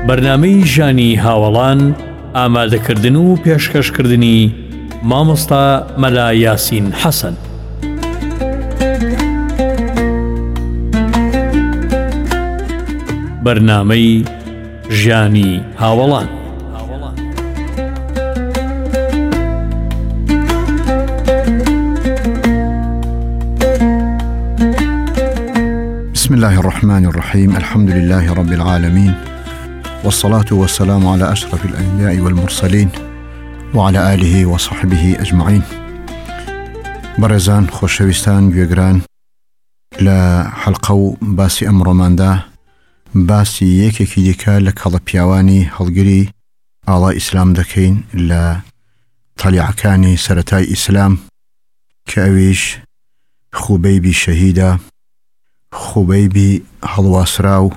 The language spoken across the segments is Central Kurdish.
بەرنامەی ژانی هاوڵان ئامادەکردن و پێشکەشکردنی مامۆستا مەلا یاسین حەسەن. بەرنامەی ژانی هاوڵان. بسم الله الرحمن الرحيم. الحمد لله رب العالمين، والصلاة والسلام على أشرف الأنبياء والمرسلين وعلى آله وصحبه أجمعين. برزان خوشويستان گوێگران، لە حەڵقە و باسی ئەمڕۆماندا باسی یەکێکی دیکە لە کەڵە پیاوانی هەڵگری ئاڵای ئیسلام دەکەین لە تەلیعەکانی سەرەتای ئیسلام، کە ئەویش خوبەیبی شەهیدە، خوبەیبی هەڵواسراو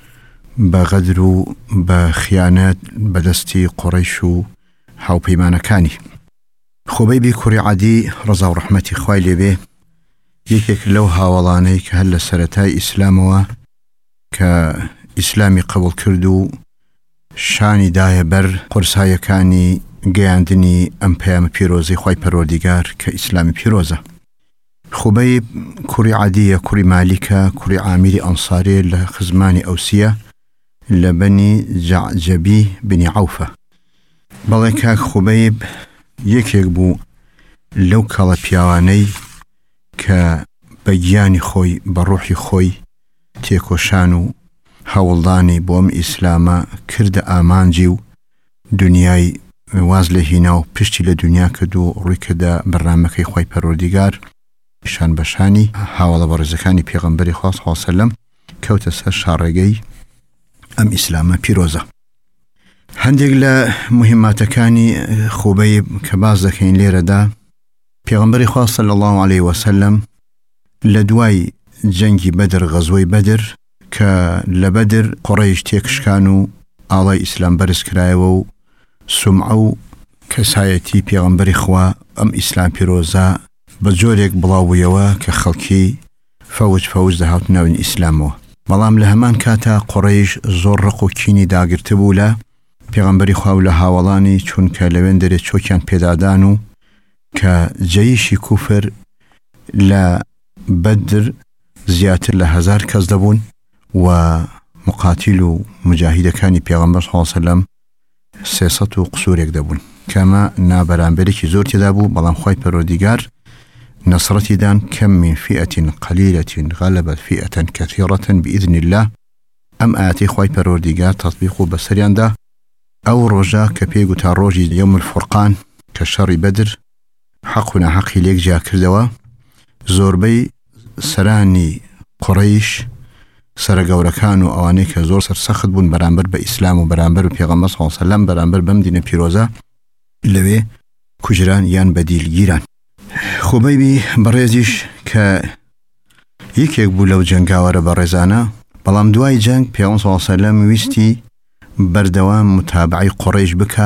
بە غەدر و بە خیانەت بەدەستی قوڕەیش و هاوپەیمانەکانی. خوبەیبی کوڕی عەدی ڕەزا و ڕەحمەتی خوای لێبێ یەکێک لەو هاوڵانەی کە هەر لە سەرەتای ئیسلامەوە کە ئیسلامی قبول کرد و شانی دایە بەر قورسایەکانی گەیاندنی ئەم پەیامە پیرۆزەی خوای پەروەردیگار کە ئیسلامی پیرۆزە. خوبەیب کوڕی عەدیە، کوڕی مالیکە، کوڕی عامیری ئەنساریە لە خزمانی ئەوسیە لە بەنی جەعجەبی بنی عەوفە. بەڵێ کاک خوبەیب یەکێک بوو لەو کەڵە پیاوانەی کە بە گیانی خۆی بە ڕوحی خۆی تێکۆشان و هەوڵدانی بۆ ئەم ئیسلامە کردە ئامانجی و دنیای واز لە هینا و پشتی لە دنیا کرد و ڕووی کردە بەرنامەکەی خوای پەروەردیگار، شان بەشانی هاوڵە بەڕێزەکانی پێغەمبەری خوا صلی الله علیه و سەلەم کەوتە سەر شاڕێگەی ئەم ئیسلامە پیرۆزە. هەندێک لە مهماتەکانی خوبەیب کە باز دەکەین لێرەدا، پێغەمبەری خوا صلی الله علیه و سەلەم لە دوای جەنگی بەدر، غەزوەی بەدر، کە لە بەدر قوڕەیش تێکشکان و ئاڵای ئیسلام بەرز کرایەوە و سومعە و کەسایەتی پێغەمبەری خوا ئەم ئیسلام پیرۆزە بە جۆرێک بڵاوبوویەوە کە خەڵکی فەوج دەهات ناوین ئیسلامەوە. بەڵام لە هەمان کاتا قوڕەیش زۆر ڕق و کینی داگرتە بوو لە پێغەمبەری خوا و لە هاوڵانی چونکە لەوێن دەرێ چۆکیان پێدادان و کە جەیشی کوفر لە بەدر زیاتر لە 1000 کەس دەبوون و مقاتیل و مجاهیدەکانی پێغەمبەر صلی الله علیه و سەلەم 300 و قسوورێک دەبوون، کەمە نابەرامبەرێکی زۆر تێدا بوو. بەڵام خوای پەروەردیگار نەسڕەتی دان کەم من فئة قەلیلة غەلەبەت فئة کەثیرة بإذن الله. ئەم ئاەتەی خوای پەروەردیگار تەطبیق و بەسەریاندا. ئەو ڕۆژە کە پێی گوتا ڕۆژی یەوم الفورقان کە شەڕی بەدر حەق و ناحەقی لێک جیا کردەوە، زۆربەی سەرانی قوڕەیش، سەرگەورەکان و ئەوانەی کە زۆر سەرسەخت بوون بەرامبەر بە ئیسلام و بەرامبەر بە پێغەمبەر صلی الله علیه و سەلەم، بەرامبەر بەم دینە پیرۆزە لەوێ کوژران یان بەدیلگیران. خوبەیبی بەڕێزیش کە یەکێک بوو لەو جەنگاوەرە بەڕێزانە، بەڵام دوای جەنگ پێغەمبەر صلی الله علیه و سەلەم ویستی بەردەوام متابعی قوڕەیش بکە،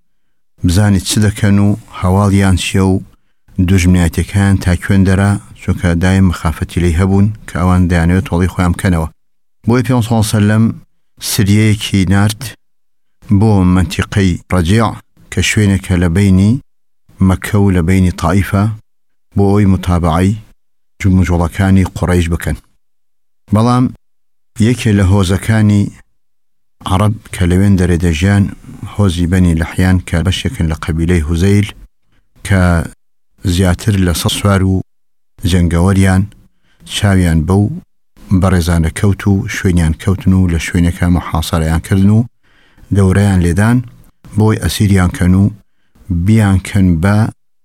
بزانی چ دەکەن و هەواڵیان چیە و دوژمنایەتەکان تا کوێن دەرا، چونکە دایم مخافەتی لێی هەبوون کە ئەوان دەیانەوێت تۆڵی خۆیان بکەنەوە. بۆی پێغەمبەر صلی الله علیه و سەلەم سریەیەکی نارد بۆ منتیقەی ڕەجیع کە شوێنێکە لە بینی مەکە و لە بینی تائیفە، بۆ ئەوی متابعی جموجۆڵەکانی قوڕەیش بکەن. بەڵام یەکێ لە هۆزەکانی عەرەب کە لەوێن دەرێ دەژیان، هۆزی بەنی لەحیان کە بەشێکن لە قەبیلەی هوزەیل کە زیاتر لە 100 سوار و جەنگەوەریان، چاویان بەو بەڕێزانە کەوت و شوێنیان کەوتن و لە شوێنەکە محاصەرەیان کردن و دەورەیان لێدان بۆی ئەسیریان کەن و بیان کەن بە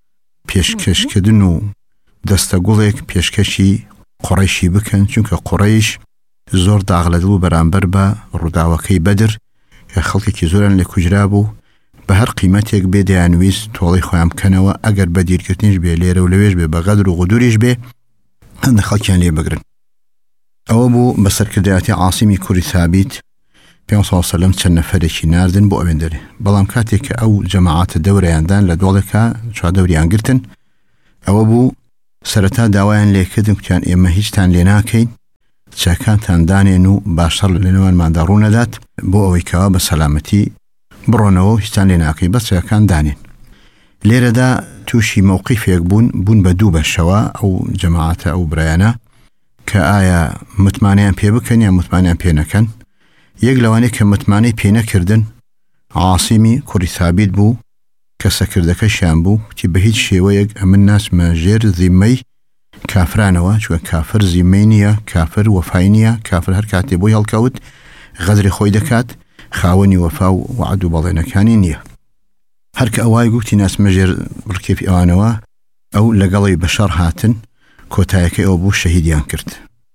پێشکەشکردن و دەستەگوڵێک پێشکەشی قوڕەیشی بکەن، چونکە قوڕەیش زۆر داغ لە دڵ بەرامبەر بە ڕووداوەکەی بەدر کە خەڵکێکی زۆران لێ کوژرا بوو، بە هەر قیمەتێک بێ دەیانویست تۆڵی خۆیان بکەنەوە، ئەگەر بە دیرکردنیش بێ لێرە و لەوێش بێ بە غەدر و غودوریش بێ هەندێک خەڵکیان لێ بگرن. ئەوە بوو بە سەرکردایەتی عاسیمی کوڕی ثابت پێغەمبەر صلی الله علیه و سەلەم چەند نەفەرێکی ناردن بۆ ئەوێن دەرێ. بەڵام کاتێک کە ئەو جەماعەتە دەورەیاندان لە دۆڵێکە چوادەوریان گرتن، ئەوە بوو سەرەتا داوایان لێکردن کوتیان ئێمە هیچتان لێ ناکەین، چاکانتان دانێن و باشتر لەنێوانماندا ڕوونەدات بۆ ئەوەی کەوا بە سەلامەتی بڕۆنەوە و هیچتان لێ ناکەی بەس چاکان دانێن. لێرەدا تووشی مووقیفێک بوون بە دوو بەشەوە ئەو جەماعەتە ئەو برایانە کە ئایا متمانیان پێ بکەن یا متمانیان پێ نەکەن. یەک لەوانەیە کە متمانەی پێ نەکردن عاسیمی کوڕی ثابت بوو کە سەکردەکەشیان بوو تی بە هیچ شێوەیەک ئەمن ناسمە ژێر زیممەی کافرانەوە، چوە کافر زیممەی نییە، کافر وەفای نییە، کافر هەر کاتێ بۆی هەڵکەوت غەدری خۆی دەکات، خاوەنی وەفا و وعد و بەڵێنەکانی نییە. هەر کە ئەوای گوتی ناسمە ژێر ڕکێفی ئەوانەوە ئەو لەگەڵی بەشەڕ هاتن کۆتایەکەی ئەو بوو شەهیدیان کرد.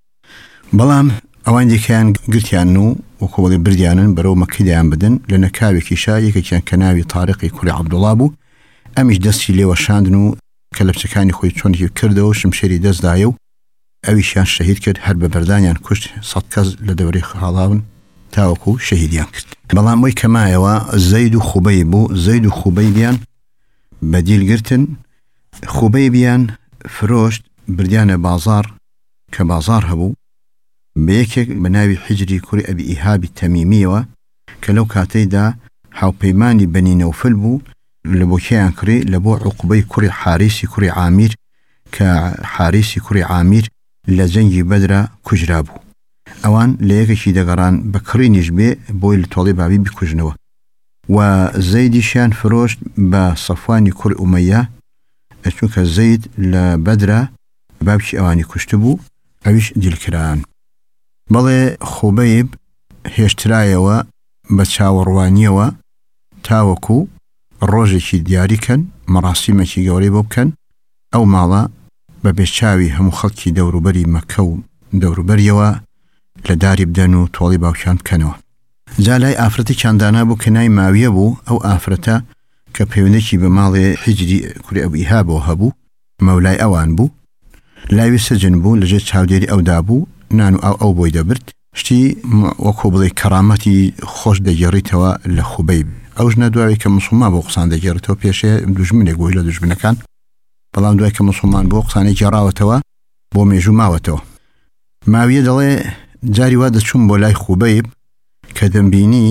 بەڵام ئەوان دیکەیان گرتیان و وەکوڵی بردیانن بەرەو مەکەیان بدن لە نەکاوێکیشا یەکێکیان کە ناوی تارقی کوڕی عەبدوڵڵا بوو. ئەمیش دەستی لێوەشاندن و کە لە بچەکانی خۆی چۆنی کردەوە شمشێری دەستدایە و ئەویشیان شەهید کرد، هەر بە بەردانیان کوشت 100 کەس لە دەورەی خاڵاون تاوەکو شەهیدیان کرد. بەڵام وەی کەمایەوە زەید و خوبەیب بوو. زەید و خوبەیبیان بەدیلگرتن، خوبەیبیان فرۆشت بردیانە بازار کە بازار هەبوو بە یەکێک بە ناوی حیجری کوڕی ئەبی ئیهابی تەمیمیەوە کە لەو کاتەیدا هاوپەیمانی بەنی نەوفل بوو لە بۆ کێیان کڕی لە بۆ عوقبەی کوڕی حاریسی کوڕی عامیر کە حاریسی کوڕی عامیر لە جەنگی بەدرە کوژرا بوو. ئەوان لە یەکێکی دەگەڕان بە کڕینیش بێ بۆی لە تۆڵی بابی بکوژنەوە و زەیدیشیان فرۆشت بە سەفوانی کوڕی ئومەیە چونکە زەید لە بەدرە باوکی ئەوانی کوشت بوو، ئەویش دیلکران. بەڵێ خوبەیب هێشترایەوە بە چاوەڕوانیەوە تاوەکو ڕۆژێکی دیاریکەن مەراسیمێکی گەورەی بۆ بکەن. ئەو ماڵە بە بێچاوی هەموو خەڵکی دەوروبەری مەکە و دەوروبەریەوە لە داری بدەن و تۆڵی باوکیان بکەنەوە. جا لای ئافرەتی چاندانا بوو کە نای ماویە بوو. ئەو ئافرەتە کە پەیوەندێکی بە ماڵێ حیجری کوڕی ئەبی ئیهابەوە هەبوو مەولای ئەوان بوو، لاوی سجن بوو، لەژێر چاودێری ئەودا بوو، نان و ئەو بۆی دەبرد. شتی وەکو بڵێ کەرامەتی خۆش دەگێڕیتەوە لە خوبەیب. ئەوش نەدواوی کە موسڵمان بۆ قسان دەگێڕێتەوە پێشێ دوژمنێک بۆی لە دوژمنەکان، بەڵام دوای کە موسڵمان بۆ قسانەی گێڕاوەتەوە بۆ مێژوو ماوەتەوە. ماویە دەڵێ جاری وا دەچوون بۆ لای خوبەیب کە دەمبینی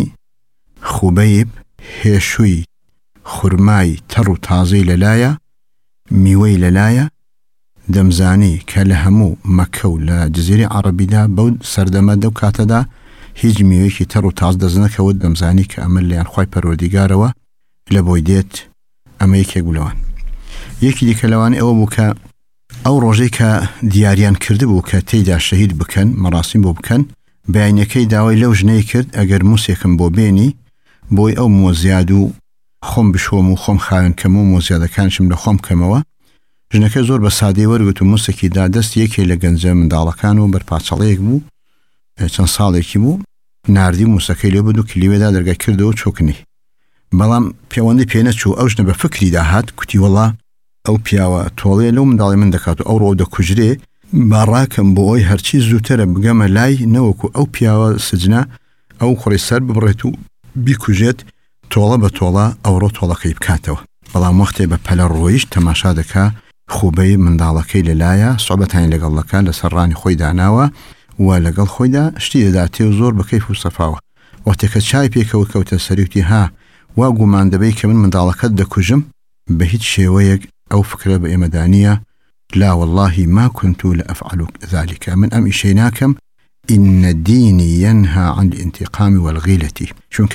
خوبەیب هێشووی خورمای تەڕ و تازەی لەلایە، میوەی لەلایە، دەمزانی کە لە هەموو مەکە و لە جزیرەی عەرەبیدا بەو سەردەمەدا و کاتەدا هیچ میوەیەکی تەڕ و تاز دەزنەکەوت، دەمزانی کە ئەمە لەیان خوای پەروەردیگارەوە لە بۆی دێت. ئەمە یەکێک بوو لەوان. یەکی دیکە لەوانەی ئەوە بوو کە ئەو ڕۆژەی کە دیاریان کردبوو کە تێیدا شەهید بکەن مەراسیم بۆ بکەن، بەیانەکەی داوای لەو ژنەی کرد ئەگەر موسێکم بۆ بێنی بۆی ئەو مۆزیاد و خۆم بشۆم و خۆم خاوێن کەم و مۆزیادەکانشم لە خۆم کەمەوە. ژنەکە زۆر بە سادەی وەرگوت و موسێکی دا دەست یەکێ لە گەنجە منداڵەکان و بەرپاچەڵەیەک بوو، چەند ساڵێکی بوو، ناردی و موسەکەی لێ بوو و کلیوێدا دەرگای کردەوە چۆکنی. بەڵام پەیوەندی پێ نەچوو. ئەو ژنە بە فکری داهات کوتی وەڵا ئەو پیاوە تۆڵێ لەو منداڵی من دەکات و ئەو ڕۆ دەکوژرێ، باڕاکەم بۆ ئەوی هەرچی زووترە بگەمە لای نەوەکو ئەو پیاوە سجنە ئەو خوڕی سەر ببڕێت و بیکوژێت، تۆڵە بە تۆڵە ئەوڕۆ تۆڵەکەی بکاتەوە. بەڵام وەختێ بە پەلە ڕۆیش تەماشا دەکا خوبەی منداڵەکەی لەلایە سوحبەتانی لەگەڵەکە لە سەرڕانی خۆی داناوە و لەگەڵ خۆیدا شتی دەداتێ و زۆر بە کەیف و سەفاوە. وەختێکە چای پێکەوت کەوتە سەریوتی ها وا گومان دەبەی کە من منداڵەکەت دەکوژم، بە هیچ شێوەیەک ئەو فکرە بە ئێمەدانیە لا والله ما كنت لأفعل ذلك، من أم إشي ناكم إن ديني ينهى عن الانتقام والغيلة. چونکە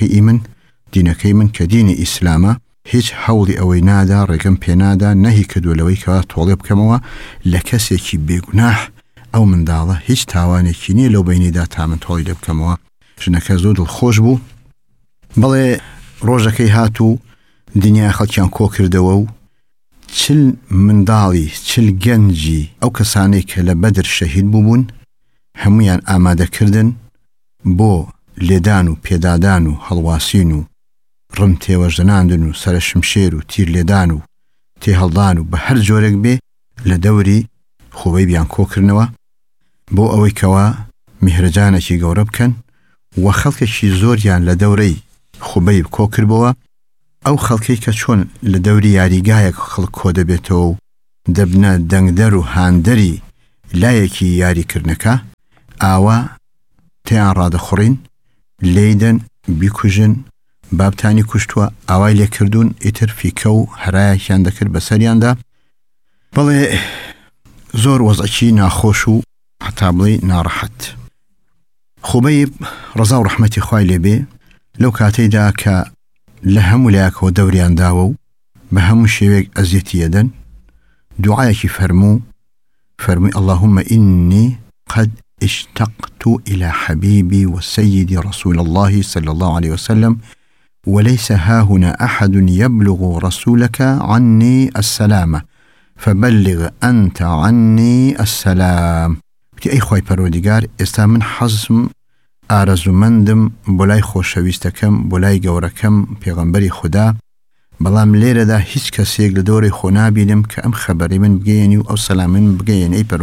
دینەکەی من کە دینی ئیسلامە هیچ هەوڵی ئەوەی نادا ڕێگەم پێنادا نەهی کردووە لەوەی کەوا تۆڵێ بکەمەوە لە کەسێکی بێگوناح ئەو منداڵە هیچ تاوانێکی نییە لەو بینیدا تا من تۆڵی لێ بکەمەوە. ژنەکە زۆر دڵخۆش بوو. بەڵێ ڕۆژەکەی هات و دنیا خەڵکیان کۆ کردەوە و 40 منداڵی 40 گەنجی ئەو کەسانەی کە لە بەدر شەهید بووبوون هەمویان ئامادەکردن بۆ لێدان و پێدادان و هەڵواسین و ڕم تێوەژدەناندن و سەرە شمشێر و تیر لێدان و تێهەڵدان و بە هەر جۆرێک بێ لە دەوری خوبەیبیان کۆکردنەوە بۆ ئەوەی کەوا میهرەجانێکی گەورە بکەن و خەڵکێکی زۆریان لە دەورەی خوبەیب کۆکردبەوە. ئەو خەڵکەی کە چۆن لە دەوری یاریگایەک خەڵک کۆ دەبێتەوە و دەبنە دەنگدەر و هاندەری لایەکی یاریکردنەکە ئاوا تیان ڕادەخۆڕین لێدەن بیکوژن بابتانی کوشتووە ئاوای لێکردوون ئیتر فیکە و هەرایەکیان دەکرد بەسەریاندا بەڵێ زۆر وەزعی ناخۆش و حتا بڵێ ناڕەحەت. خوبەیب ڕەزا و ڕەحمەتی خوای لێبێ لەو کاتەیدا کە لە هەموو لایەکەوە دەوریان داوە و بە هەموو شێوێک ئەزیەتی ئەدەن دوعایەکی فەرمووی اللهم إني قد اشتقت إلى حبيبي وسيدي رسول الله صلى الله عليه وسلم وليس هاهنا أحد يبلغ رسولك عني السلام فبلغ أنت عني السلام. أي خواهي پروردگار استا من حزم ئارەزومەندم بۆ لای خۆشەویستەکەم بۆ لای گەورەکەم پێغەمبەری خوددا بەڵام لێرەدا هیچ کەسێک لە دۆڕی خۆ نابینم کە ئەم خەبەری من بگەیەنی و ئەو سەلامی من بگەیەنی. ئەی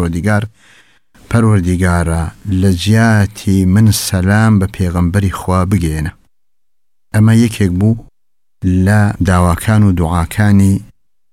پەروەردیگارە لە جیاتی من سەلام بە پێغەمبەری خوا بگەیەنە. ئەمە یەکێک بوو لە داواکان و دوعاکانی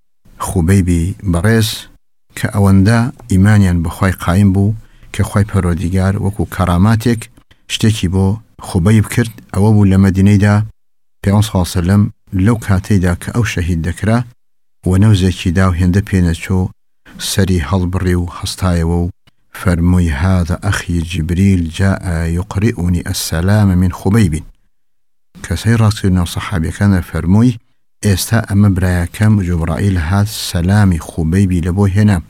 خوبەیبی بەڕێز کە ئەوەندە ئیمانیان بەخوای قایم بوو کە خوای پەروەردیگار وەکو کەراماتێک شتێکی بۆ خوبەیب کرد. ئەوە بوو لە مەدینەیدا پێغەمبەر صلی الله علیه و سەلەم لەو کاتەیدا کە ئەو شەهید دەکرا و نەوزێکی دا و هێندە پێنەچۆ سەری هەڵبڕی و هەستایەوە و فەرمووی هذا أخي جبريل جاء يقرئني السلام من خوبەیب. کەسەی ڕاستکردنەوە سەحابیەکان فەرمووی ئێستا ئەمە برایەکەم جوبرائیل هات سەلامی خوبەیبی لە بۆ هێنا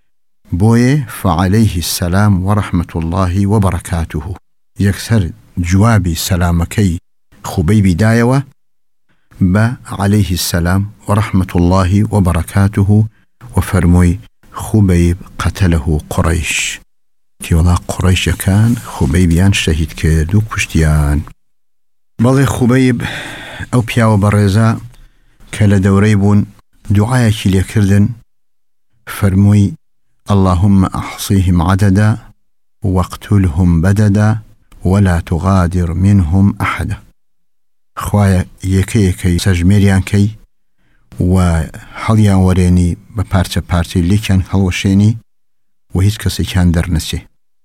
بۆیە فعليه السلام ورحمة الله وبركاته. یەکسەر جوابی سەلامەکەی خوبەیبی دایەوە بە عليه السلام ورحمة الله وبركاته وفرموي خوبەیب قتله قريش. تیوەڵا قڕەیشەکان خوبەیبیان شەهید کرد و کوشتیان. بەڵێ خوبەیب ئەو پیاوە بەڕێزە کە لە دەورەی بوون دوعایەکی لێکردن فەرمووی اللهم أحصيهم عددا واقتلهم بددا ولا تغادر منهم أحدا. خوایە یەکەیەکەی سەژمێریان کەی و هەڵیان وەرێنی بە پارچە پارچەی لێکیان هەڵوەشێنی و هیچ کەسێکیان دەرنەچێ.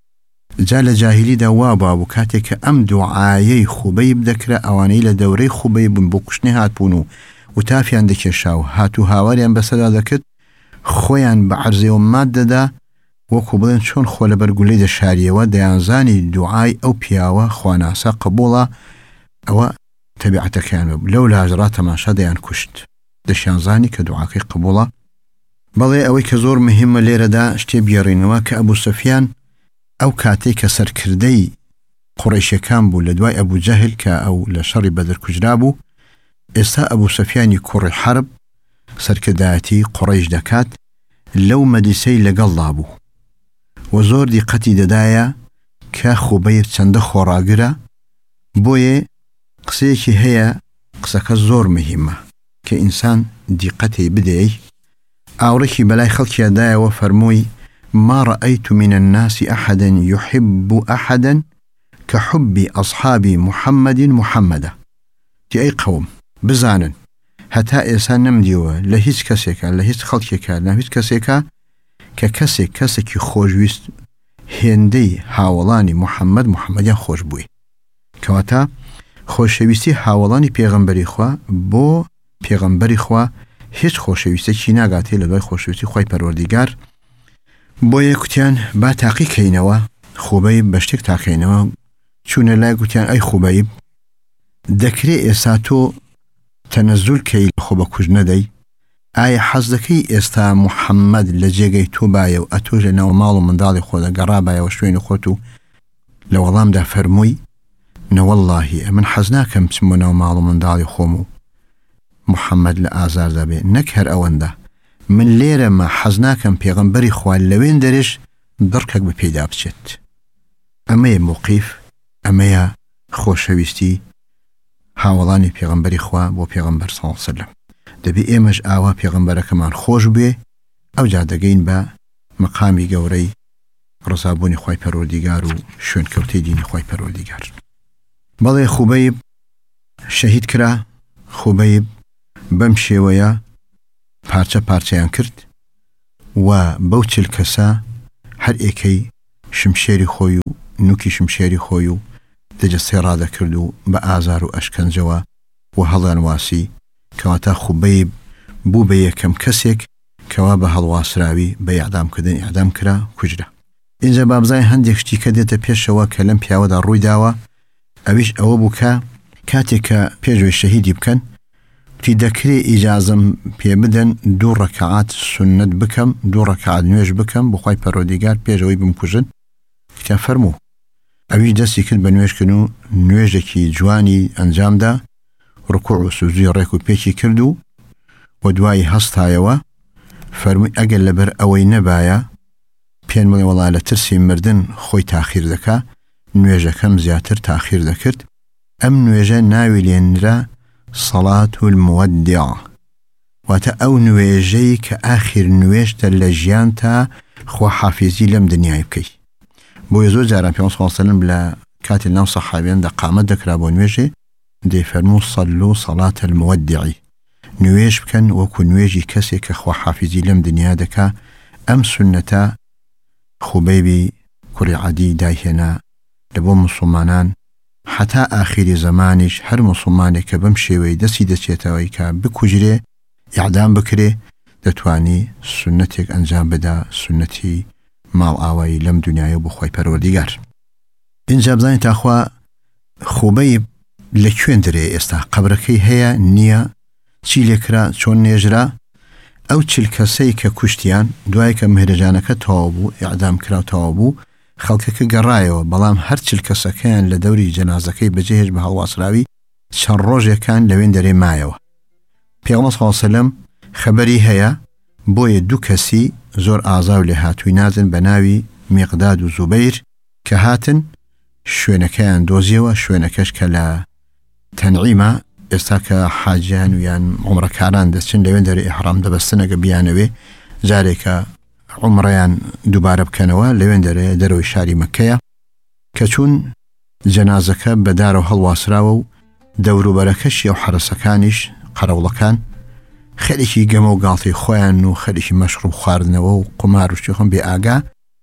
جا لە جاهیلیدا وا بابوو کاتێک کە ئەم دوعایەی خوبەیب دەکرا ئەوانەی لە دەورەی خوبەیب بوون بۆ کوشتنی هاتبوون و وتافیان دەکێشا و هاتوو هاواریان بەسەدا دەکرد خۆیان بە عەرزێ و مادەدا وەکو بڵێن چۆن خۆ لە بەرگولەی دەشاریەوە دەیانزانی دوعای ئەو پیاوە خواناسە قبوڵە ئەوە تەبیعەتەکەیان بوو. لەو لاژرا تەماشا دەیان کوشت دەشیانزانی کە دوعاکەی قبوڵە. بەڵێ ئەوەی کە زۆر مهمە لێرەدا شتێ بیێڕینەوە کە ئەبوو سەفیان ئەو کاتێک کە سەرکردەی قوڕەیشەکان بوو لە دوای ئەبوو جەهل کە ئەو لە شەڕی بەدر کوژرا بوو ئێستا ئەبوو سەفیانی کوڕی حەرب سەرکردایەتی قوڕەیش دەکات لەو مەدیسەی لەگەڵدا بوو و زۆر دیقەتی دەدایە کە خوبەیب چەندە خۆڕاگرە. بۆیە قسەیەکی هەیە قسەکە زۆر مهمە کە ئینسان دیقەتی بدەی. ئاوڕێکی بەلای خەڵکیادایەوە فەرمووی ما رأيت من الناس أحدا يحب أحدا كحب أصحاب محمد محمدا. أي قوم بزانن هەتا ئێستا نەمدیوە لە هیچ کەسێکە لە هیچ خەڵکێکە لە هیچ کەسێکە کە کەسێکی خۆشویست هێندەی هاوڵانی محەممەدیان خۆش بووی. کەواتە خۆشەویستی هاوڵانی پێغەمبەری خوا بۆ پێغەمبەری خوا هیچ خۆشەویستێکی ناگاتێ لە دوای خۆشەویستی خوای پەروەردیگار. بۆ یەکوتیان با تاقیکەینەوە خوبەیب بە شتێک تاقینەوە چوونە لای گوتیان ئەی خوبەیب دەکرێ ئێستا تۆ تەنەزول کەی خۆ بە کوژ نەدەی ئایا حەز دەکەی ئێستا محەممەد لە جێگەی تۆ بایە و ئەتۆ لە ناو ماڵ و منداڵی خۆ دەگەڕا بایەوە شوێنی خۆت و لە وەڵامدا فەرمووی نەوەڵڵاهی من حەز ناکەم بچم بۆ ناو ماڵ و منداڵی خۆم و محەممەد لە ئازاردا بێ نەک هەر ئەوەندە من لێرەمە حەز ناکەم پێغەمبەری خوا لەوێن دەرێش دڕکەک بە پێدا بچێت. ئەمەیە موقیف ئەمەیە خۆشەویستی هاوڵانی پێغەمبەری خوا بۆ پێغەمبەر صلی الله علیه و سەلەم. دەبێ ئێمەش ئاوا پێغەمبەرەکەمان خۆش بێ ئەوجا دەگەین بە مەقامی گەورەی ڕزابوونی خوای پەروەردیگار و شوێنکەوتەی دینی خوای پەروەردیگار. بەڵێ خوبەیب شەهید کرا. خوبەیب بەم شێوەیە پارچە پارچەیان کرد و بەو چل کەسە هەر ئێکەی شمشێری خۆی و نوکی شمشێری خۆی و دەجەستەی ڕادەکرد و بە ئازار و ئەشکەنجەوە و هەڵیان واسی کەواتە خوبەیب بوو بە یەکەم کەسێک کەوا بە هەڵواسراوی بە ئیعدامکردن ئیعدام کرا کوژرا. اینجا بابزای هەندێک شتی کە دێتە پێشەوە کە لەم پیاوەدا ڕووی داوە، ئەویش ئەوە بوو کە کاتێک کە پێشەوەی شەهیدی بکەن تی دەکرێ ئیجازەم پێ بدەن 2 ڕەکەعات سونەت بکەم، 2 ڕەکەعات نوێژ بکەم بۆ خوای پەروەردیگار پێشەوەی بمکوژن. کە فەرموو ئەویش دەستی کرد بە نوێژکردن و نوێژێکی جوانی ئەنجامدا، ڕکوع و سوجودی ڕێک و پێکی کرد و دوایی هەستایەوە فەرمووی ئەگەر لەبەر ئەوەی نەبایە پێم بڵێ وەڵا لە ترسی مردن خۆی تاخیر دەکا، نوێژەکەم زیاتر تاخیر دەکرد. ئەم نوێژە ناوی لێنرا سەڵات المودع، واتە ئەو نوێژەی کە ئاخر نوێژتە لە ژیان تا خوا حافیزی لەم دنیای بکەی. بۆیە زۆر جاران پێغەمبەر صلی الله علیه و سلم لە کاتی ناو سەحابیاندا قامەت دەکرا بۆ نوێژێ دەیفەرموو صلوا صلاة المودع، نوێژ بکەن وەکو نوێژی کەسێک کە خوا حافیزی لەم دنیا دەکا. ئەم سونەتە خوبەیبی کوڕی عەدی دایهێنا لە بۆ موسڵمانان حتا ئاخری زمانیش هەر موسڵمانێک کە بەم شێوەی دەستی دەچێتەوەی کە بکوژرێ ئیعدام بکرێ دەتوانی سونەتێک ئەنجام بدا، سونەتی ماڵ ئاوایی لەم دنیای بۆ خۆی پەروەردیگار. اینجا بزانین تاخوا خوبەیب لە کوێن درێ ئێستا، قەبرەکەی هەیە نییە، چی لێکرا، چۆن نێژرا. ئەو 40 کەسەی کە کوشتیان دوای کە مهرەجانەکە تەواو بوو، ئیعدام کرا و تەواو بوو، خەڵکەکە گەڕایەوە، بەڵام هەر 40 کەسەکەیان لە دەوری جەنازەکەی بەجێهێشت بە هەڵواسراوی چەند ڕۆژێکان لەوێن دەرێ مایەوە. پێغەمبەر صلی الله علیه و سلم خەبەری هەیە، بۆیە 2 کەسی زۆر ئازا و لێ هاتووی نازن بە ناوی میقداد و زوبەیر کە هاتن شوێنەکەیان دۆزیەوە، شوێنەکەش کە لە تەنعیمە، ئێستا کە حاجیان و یان عومرەکاران دەچن لەوێن دەرێ ئیحرام دەبەستنەگە بیانەوێ جارێکە عومڕەیان دووبارە بکەنەوە لەوێن دەرێ دەرەوەی شاری مەککەیە کە چوون جەنازەکە بەدارەوە هەڵواسراوە و دەوروبەرەکەشی و حرەسەکانیش قەرەوڵەکان خەریکی گەمە و گاڵتەی خۆیان و خەریکی مەشروب خواردنەوە و قمار و شتێ خۆن بێ ئاگا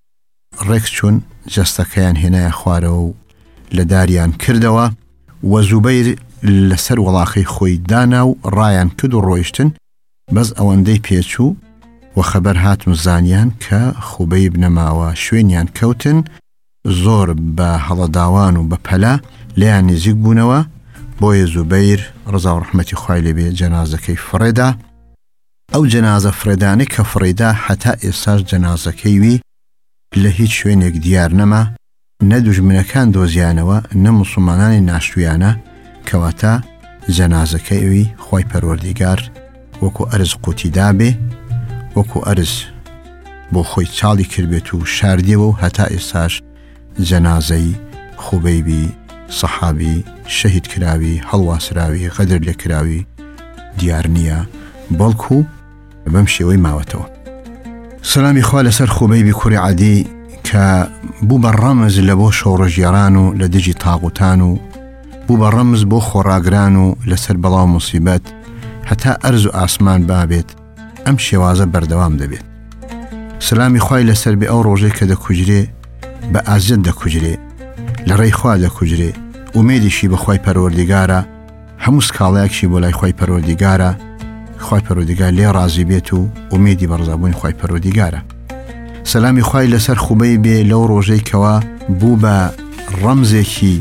ڕێک چوون جەستەکەیان هێنایە خوارەوە و لە داریان کردەوە و زوبەیر لەسەر وەڵاخەی خۆی دانا و ڕایان کرد و ڕۆیشتن. بەس ئەوەندەی پێچوو و خەبەر هاتم زانیان کە خوبەیب نەماوە، شوێنیان کەوتن، زۆر بە هەڵەداوان و بە پەلا لێیان نزیک بوونەوە. بۆیە زوبەیر ڕزا و ڕەحمەتی خوای لێبێ جەنازەکەی فڕێدا. ئەو جەنازە فرێدانەی کە فڕێدا هەتا ئێستاش جەنازەکەی وی لە هیچ شوێنێک دیار نەما، نە دوژمنەکان دۆزیانەوە نە موسڵمانانی ناشتویانە، کەواتە جەنازەکەی وی خوای پەروەردیگار وەکو ئەرز قوتی دابێ، وەکو ئەرز بۆ خۆی چاڵی کردبێت و شاردیەوە و هەتا ئێستاش جەنازەی خوبەیبی سەحابی شەهید کراوی هەڵواسراوی غەدر لێکراوی دیار نییە، بەڵکو بەم شێوەی ماوەتەوە. سەلامی خوا لەسەر خوبەیبی کوڕی عەدی کە بوو بە ڕەمز لە بۆ شۆڕەژێران و لە دژی تاغوتان و بوو بە ڕەمز بۆ خۆڕاگران و لەسەر بەڵاو موسیبەت هەتا ئەرز و ئاسمان بابێت ئەم شێوازە بەردەوام دەبێت. سەلامی خوای لەسەر بێ ئەو ڕۆژەی کە دەکوژرێ بە ئازیەت دەکوژرێ، لە ڕێی خوا دەکوژرێ، ئومێدیشی بە خوای پەروەردیگارە، هەموو سکاڵایەکشی بۆ لای خوای پەروەردیگارە، خوای پەروەردیگار لێ ڕازی بێت و ئومێدی بە ڕزابوونی خوای پەروەردیگارە. سەلامی خوای لەسەر خوبەی بێ لەو ڕۆژەی کەوا بوو بە ڕەمزێکی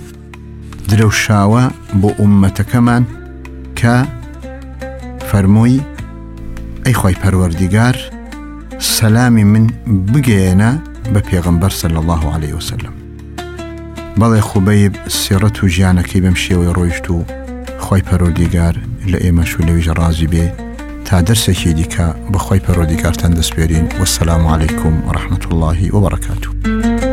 درەوشاوە بۆ ئومەتەکەمان کە فەرمووی ئەی خوای پەروەردیگار سەلامی من بگەێنە بە پێغەمبەر صلی الله علیه وسلم. بەڵێ خوبەیب سیرەت و ژیانەکەی بەم شێوەی ڕۆیشت و خوای پەروەردیگار لە ئێمەش و لەویش ڕازی بێ تا دەرسێکی دیکە بە خوای پەروەردیگارتان دەسپێرین. وەسەلام عەلەیکوم وەڕەحمەتوڵڵاهی وبەرەکاتوه.